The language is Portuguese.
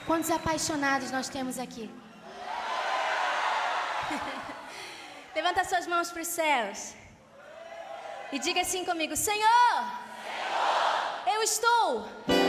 Quantos apaixonados nós temos aqui? Levanta suas mãos para os céus e diga assim comigo: Senhor, eu estou